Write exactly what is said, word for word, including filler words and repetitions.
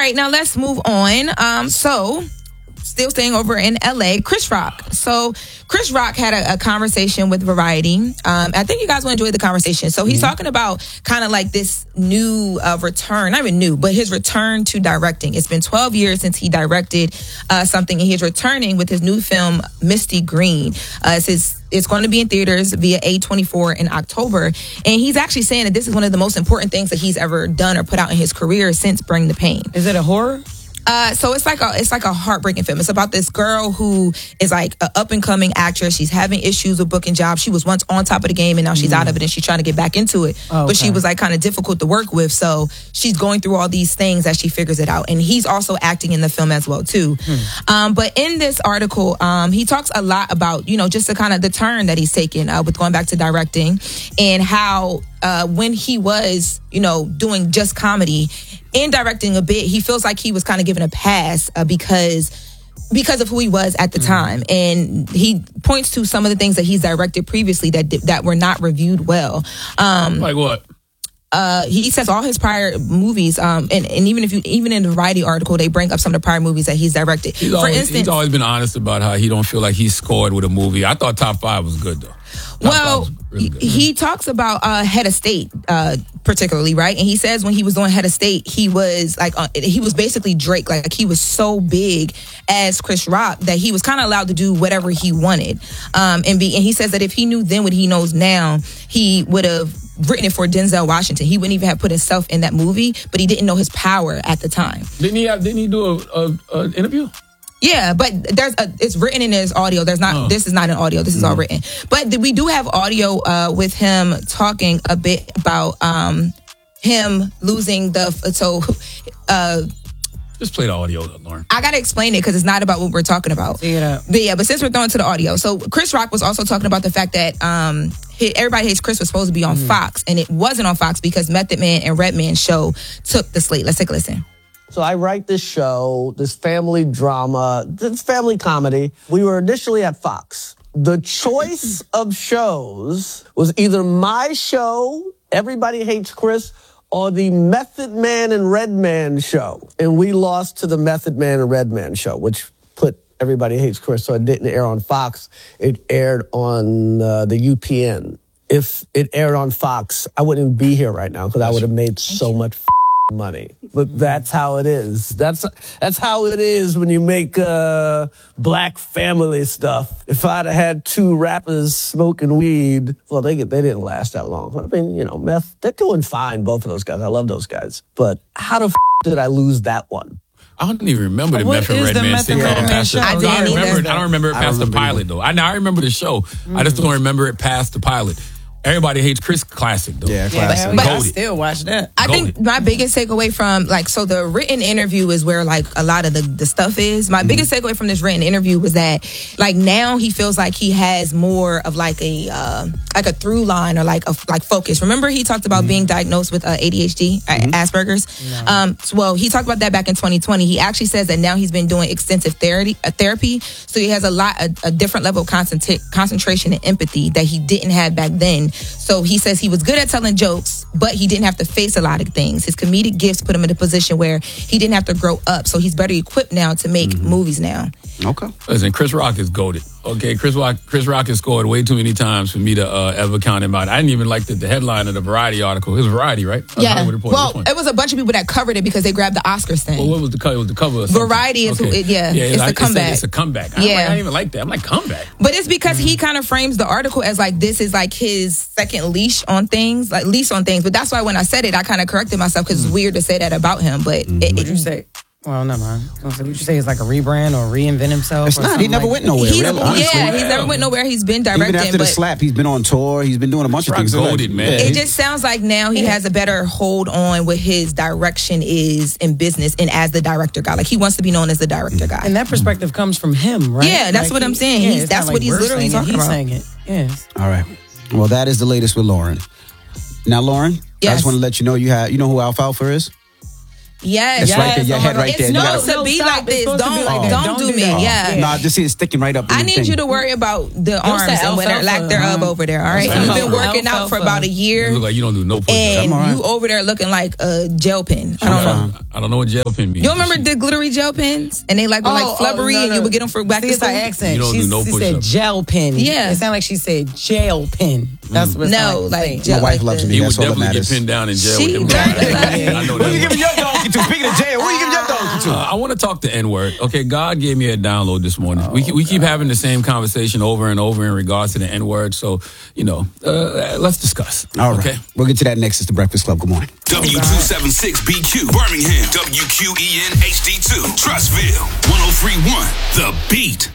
right, now let's move on. Um, so, still staying over in L A, Chris Rock. So, Chris Rock had a, a conversation with Variety. Um, I think you guys will enjoy the conversation. So, he's mm-hmm. talking about kind of like this new uh, return, not even new, but his return to directing. It's been twelve years since he directed uh, something, and he's returning with his new film, Misty Green. Uh, it's his It's going to be in theaters via A twenty-four in October. And he's actually saying that this is one of the most important things that he's ever done or put out in his career since Bring the Pain. Is it a horror? Uh, so it's like a it's like a heartbreaking film. It's about this girl who is like an up and coming actress. She's having issues with booking jobs. She was once on top of the game and now she's mm. out of it and she's trying to get back into it. Oh, okay. But she was like kind of difficult to work with. So she's going through all these things as she figures it out. And he's also acting in the film as well too. Mm. Um, but in this article, um, he talks a lot about, you know, just the kind of the turn that he's taken uh, with going back to directing and how uh, when he was, you know, doing just comedy and directing a bit, he feels like he was kind of given a pass uh, because because of who he was at the mm. time. And he points to some of the things that he's directed previously that that were not reviewed well. Um, like what? Uh, he says all his prior movies, um, and, and even if you even in the Variety article, they bring up some of the prior movies that he's directed. He's For always, instance, he's always been honest about how he don't feel like he scored with a movie. I thought Top Five was good though. Top well, really good. He, he talks about uh, Head of State, uh, particularly, right? And he says when he was doing Head of State, he was like uh, he was basically Drake. Like he was so big as Chris Rock that he was kind of allowed to do whatever he wanted. Um, and be and he says that if he knew then what he knows now, he would have written it for Denzel Washington. He wouldn't even have put himself in that movie, but he didn't know his power at the time. Didn't he have? Didn't he do a, a, a interview? Yeah, but there's a, it's written in his audio. There's not. Oh. This is not an audio. This is mm-hmm. all written. But we do have audio uh, with him talking a bit about um, him losing the. So. Uh, Just play the audio, Lauren. I gotta explain it because it's not about what we're talking about. Yeah. But yeah, but since we're throwing to the audio, so Chris Rock was also talking about the fact that um, he, Everybody Hates Chris was supposed to be on mm. Fox, and it wasn't on Fox because Method Man and Redman show took the slate. Let's take a listen. So I write this show, this family drama, this family comedy. We were initially at Fox. The choice of shows was either my show, Everybody Hates Chris, or the Method Man and Redman show. And we lost to the Method Man and Redman show, which put Everybody Hates Chris. So it didn't air on Fox. It aired on uh, the U P N. If it aired on Fox, I wouldn't be here right now because I would have made so much money. But that's how it is. That's that's how it is when you make uh, black family stuff. If I'd have had two rappers smoking weed, well, they they didn't last that long. I mean, you know, Meth, they're doing fine, both of those guys. I love those guys. But how the f*** did I lose that one? I don't even remember the what Method Redman sitcom. I, I, didn't remember, I don't remember it past the pilot, though. I, I remember the show. Mm. I just don't remember it past the pilot. Everybody Hates Chris classic, though. Yeah, classic. Yeah, but I still watch that. I think my biggest takeaway from, like, so the written interview is where, like, a lot of the, the stuff is. My mm-hmm. biggest takeaway from this written interview was that, like, now he feels like he has more of, like, a uh, like a through line or, like, a like focus. Remember he talked about mm-hmm. being diagnosed with uh, A D H D, mm-hmm. Asperger's? No. Um, well, he talked about that back in twenty twenty. He actually says that now he's been doing extensive therapy, uh, therapy so he has a lot, a, a different level of concentra- concentration and empathy that he didn't have back then. So he says he was good at telling jokes, but he didn't have to face a lot of things. His comedic gifts put him in a position where he didn't have to grow up. So he's better equipped now to make mm-hmm. movies now. Okay. Listen, Chris Rock is goated. Okay, Chris Rock Chris Rock has scored way too many times for me to uh, ever count him out. I didn't even like the, the headline of the Variety article. It was Variety, right? Yeah. Well, it was a bunch of people that covered it because they grabbed the Oscars thing. Well, what was the cover? It was the cover. Variety is, okay. who, it, yeah, yeah, it's, it's the comeback. It's a, it's a comeback. I yeah. Like, I didn't even like that. I'm like, comeback. But it's because mm-hmm. he kind of frames the article as like, this is like his second leash on things, like leash on things. But that's why when I said it, I kind of corrected myself because mm-hmm. it's weird to say that about him. But mm-hmm. it, what did you say? Well, never mind. Would you say it's like a rebrand or reinvent himself? It's not. He never like went nowhere. He, really, yeah, he's never went nowhere. He's been directing. Even after the but slap, he's been on tour. He's been doing a bunch of things. Goated, man. It just sounds like now he has a better hold on what his direction is in business and as the director guy. Like he wants to be known as the director guy. And that perspective comes from him, right? Yeah, that's like what he, I'm saying. Yeah, he's, that's what like he's literally talking he's about. Saying it. Yes. All right. Well, that is the latest with Lauren. Now, Lauren, yes. I just want to let you know you have. You know who Alfalfa is? Yes. That's right there. Your Yes, head oh my right God. there. It's You No, gotta- it's to No, be stop. like It's this. supposed to be Don't like that. don't, Don't do do me. that. Yeah. Yeah. Nah, just see it sticking right up. in I the need thing. you to worry about the What's arms that, and whether alfalfa? lack thereof over there. All right, That's you've right. been working out for Alfalfa. about a You year, look like you don't do no push-ups. and all right. you over there looking like a gel pen. I don't know. I don't know what gel pin means. You remember the glittery gel pens, and they like were Oh, like oh, flubbery, no, and you no. would get them for back See, to it's her school. accent. You don't She's- do no she said push-ups. gel pen. Yeah. It sounded like she said jail pen. That's what it No, sounded like like. gel My wife like loves the- me. He would That's all that definitely get matters. pinned down in jail She with them. dirty like- I know Who you that. giving your donkey to? Speaking of jail, who you giving your donkey to? Uh, I want to talk the N word. Okay, God gave me a download this morning. we we keep having the same conversation over and over in regards to the N word. So, you know, uh, let's discuss. All right. Okay. We'll get to that next. It's the Breakfast Club. Good morning. W two seventy-six B Q, Birmingham. W Q E N H D two, Trussville. one oh three point one, The Beat.